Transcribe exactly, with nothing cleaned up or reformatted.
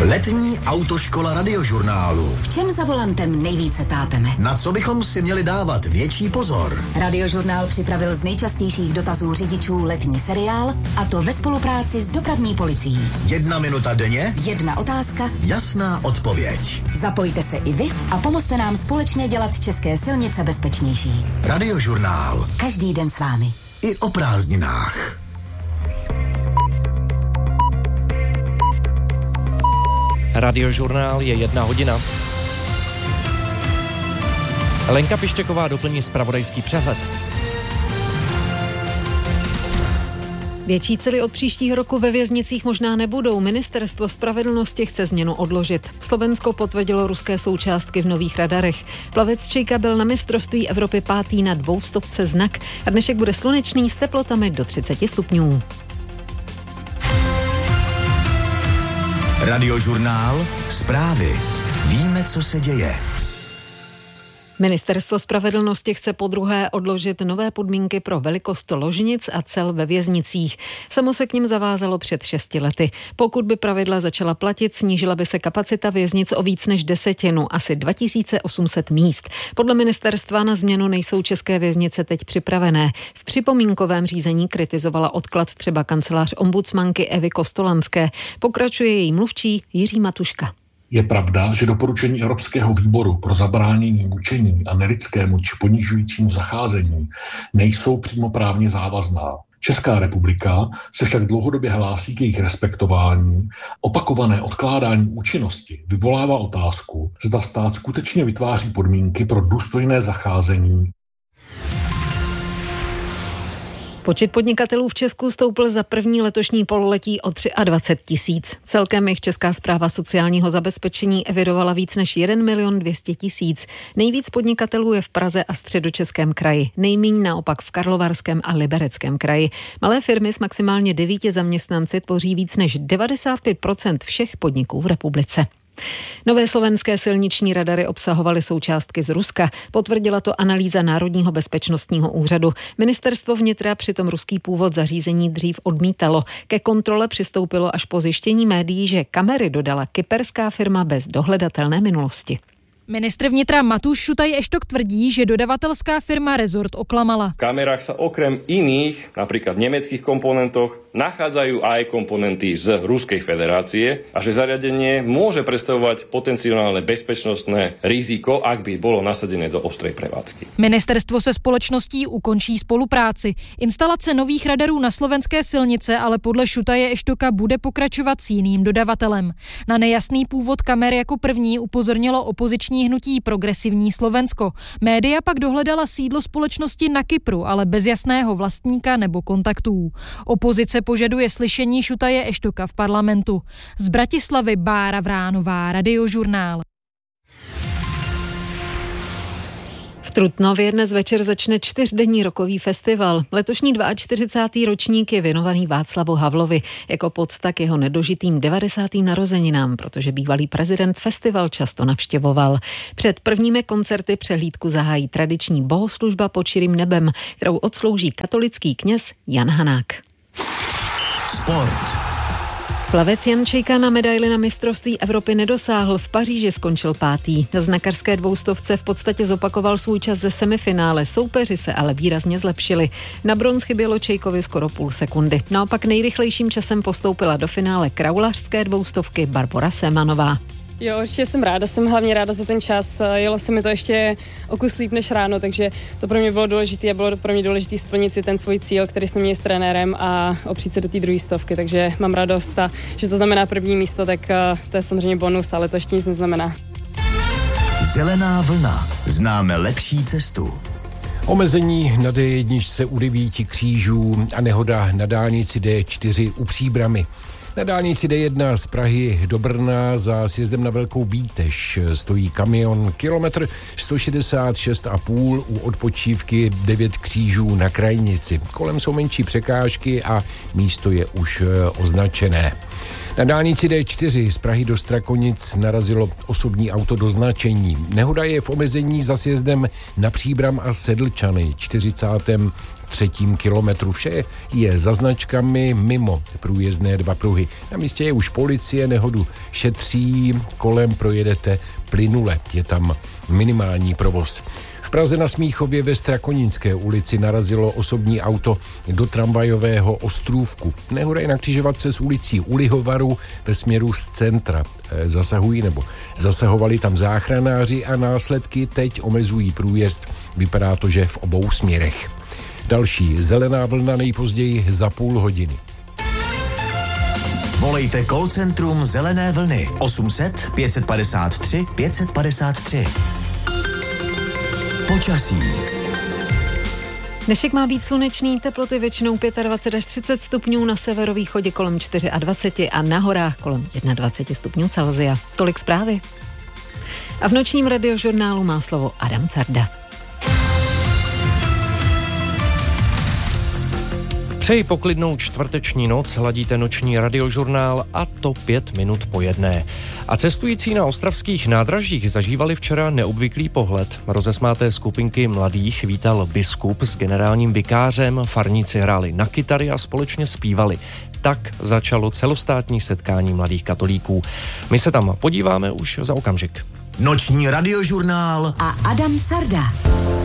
Letní autoškola Radiožurnálu. V čem za volantem nejvíce tápeme? Na co bychom si měli dávat větší pozor? Radiožurnál připravil z nejčastějších dotazů řidičů letní seriál, a to ve spolupráci s dopravní policií. Jedna minuta denně? Jedna otázka? Jasná odpověď. Zapojte se i vy a pomozte nám společně dělat české silnice bezpečnější. Radiožurnál. Každý den s vámi. I o prázdninách. Radiožurnál je jedna hodina. Lenka Pištěková doplní zpravodajský přehled. Větší cely od příštího roku ve věznicích možná nebudou. Ministerstvo spravedlnosti chce změnu odložit. Slovensko potvrdilo ruské součástky v nových radarech. Plavec Čejka byl na mistrovství Evropy pátý na dvoustovce znak a dnešek bude slunečný s teplotami do třicet stupňů. Radiožurnál. Zprávy. Víme, co se děje. Ministerstvo spravedlnosti chce podruhé odložit nové podmínky pro velikost ložnic a cel ve věznicích. Samo se k nim zavázalo před šesti lety. Pokud by pravidla začala platit, snížila by se kapacita věznic o víc než desetinu, asi dva tisíce osm set míst. Podle ministerstva na změnu nejsou české věznice teď připravené. V připomínkovém řízení kritizovala odklad třeba kancelář ombudsmanky Evy Kostolanské. Pokračuje její mluvčí Jiří Matuška. Je pravda, že doporučení Evropského výboru pro zabránění mučení a nelidskému či ponižujícímu zacházení nejsou přímo právně závazná. Česká republika se však dlouhodobě hlásí k jejich respektování. Opakované odkládání účinnosti vyvolává otázku, zda stát skutečně vytváří podmínky pro důstojné zacházení. Počet podnikatelů v Česku stoupl za první letošní pololetí o dvacet tři tisíc. Celkem jich Česká správa sociálního zabezpečení evidovala víc než jeden milion dvě stě tisíc. Nejvíc podnikatelů je v Praze a Středočeském kraji. Nejmíň naopak v Karlovarském a Libereckém kraji. Malé firmy s maximálně devíti zaměstnanci tvoří víc než devadesát pět procent všech podniků v republice. Nové slovenské silniční radary obsahovaly součástky z Ruska. Potvrdila to analýza Národního bezpečnostního úřadu. Ministerstvo vnitra přitom ruský původ zařízení dřív odmítalo. Ke kontrole přistoupilo až po zjištění médií, že kamery dodala kyperská firma bez dohledatelné minulosti. Ministr vnitra Matúš Šutaj Eštok tvrdí, že dodavatelská firma Resort oklamala. V kamerách sa okrem iných, napríklad nemeckých komponentoch, nachádzajú aj komponenty z Ruskej federácie a že zariadenie môže predstavovať potenciálne bezpečnostné riziko, ak by bolo nasadené do ostrej prevádzky. Ministerstvo se společností ukončí spolupráci. Instalace nových radarů na slovenské silnice ale podle Šutaje Eštoka bude pokračovat s jiným dodavatelem. Na nejasný původ kamer jako první upozornilo opoziční hnutí Progresivní Slovensko. Média pak dohledala sídlo společnosti na Kypru, ale bez jasného vlastníka nebo kontaktů. Opozice požaduje slyšení Šutaje Eštoka v parlamentu. Z Bratislavy Bára Vránová, Radiožurnál. V Trutnově dnes večer začne čtyřdenní rokový festival. Letošní čtyřicátý druhý ročník je věnovaný Václavu Havlovi jako pocta k jeho nedožitým devadesátým narozeninám, protože bývalý prezident festival často navštěvoval. Před prvními koncerty přehlídku zahájí tradiční bohoslužba pod širým nebem, kterou odslouží katolický kněz Jan Hanák. Sport. Plavec Jan Čejka na medaili na mistrovství Evropy nedosáhl, v Paříži skončil pátý. Na znakarské dvoustovce v podstatě zopakoval svůj čas ze semifinále, soupeři se ale výrazně zlepšili. Na bronz chybělo Čejkovi skoro půl sekundy. Naopak nejrychlejším časem postoupila do finále kraulařské dvoustovky Barbora Semanová. Jo, určitě jsem ráda, jsem hlavně ráda za ten čas. Jelo se mi to ještě o kus líp než ráno, takže to pro mě bylo důležité a bylo pro mě důležité splnit si ten svůj cíl, který jsem měl s trenérem a opřít se do té druhé stovky, takže mám radost a že to znamená první místo, tak to je samozřejmě bonus, ale to ještě nic neznamená. Zelená vlna. Známe lepší cestu. Omezení na D jedna u devíti křížů a nehoda na dálnici D čtyři u Příbrami. Na dálnici D jedna z Prahy do Brna za sjezdem na Velkou Bíteš stojí kamion kilometr sto šedesát šest a půl u odpočívky devět křížů na Krajnici. Kolem jsou menší překážky a místo je už označené. Na dálnici D čtyři z Prahy do Strakonic narazilo osobní auto do značení. Nehoda je v omezení za sjezdem na Příbram a Sedlčany, čtyřicátém třetím kilometru. Vše je za značkami mimo průjezdné dva pruhy. Na místě je už policie, nehodu šetří, kolem projedete plynule. Je tam minimální provoz. V Praze na Smíchově ve Strakonické ulici narazilo osobní auto do tramvajového ostrůvku. Nehoda je na křižovatce s ulicí U Lihovaru ve směru z centra. Zasahují nebo zasahovali tam záchranáři a následky teď omezují průjezd. Vypadá to, že v obou směrech. Další zelená vlna nejpozději za půl hodiny. Volejte call centrum Zelené vlny osm set pět padesát tři pět padesát tři. Počasí. Dnešek má být slunečný, teploty většinou dvacet pět až třicet stupňů, na severovýchodě kolem dvacet čtyři a na horách kolem dvacet jedna stupňů Celsia. Tolik zprávy. A v nočním radiožurnálu má slovo Adam Carda. Přeji poklidnou čtvrteční noc, ladíte noční radiožurnál a to pět minut po jedné. A cestující na ostravských nádražích zažívali včera neobvyklý pohled. Rozesmáté skupinky mladých vítal biskup s generálním vikářem, farníci hráli na kytary a společně zpívali. Tak začalo celostátní setkání mladých katolíků. My se tam podíváme už za okamžik. Noční radiožurnál a Adam Carda.